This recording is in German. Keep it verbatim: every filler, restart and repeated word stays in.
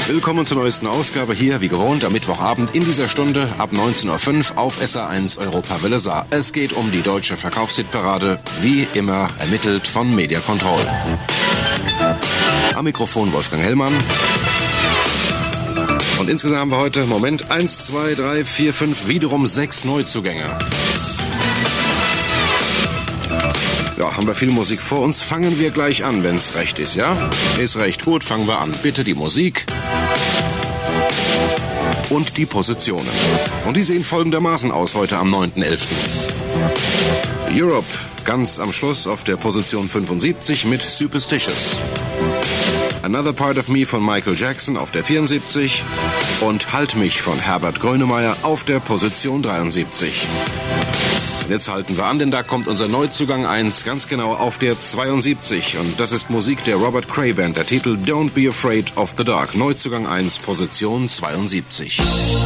Willkommen zur neuesten Ausgabe hier, wie gewohnt, am Mittwochabend in dieser Stunde ab neunzehn Uhr fünf auf S R eins Europawelle Saar. Es geht um die deutsche Verkaufshitparade, wie immer ermittelt von Media Control. Am Mikrofon Wolfgang Hellmann. Und insgesamt haben wir heute, Moment, eins, zwei, drei, vier, fünf, wiederum sechs Neuzugänge. Ja, haben wir viel Musik vor uns. Fangen wir gleich an, wenn es recht ist, ja? Ist recht, gut, fangen wir an. Bitte die Musik und die Positionen. Und die sehen folgendermaßen aus heute am neunten elften Europe, ganz am Schluss auf der Position fünfundsiebzig mit Superstitious. Another Part of Me von Michael Jackson auf der vierundsiebzig und Halt mich von Herbert Grönemeyer auf der Position dreiundsiebzig. Und jetzt halten wir an, denn da kommt unser Neuzugang eins ganz genau auf der zweiundsiebzig. Und das ist Musik der Robert Cray Band, der Titel Don't Be Afraid of the Dark. Neuzugang eins, Position zweiundsiebzig.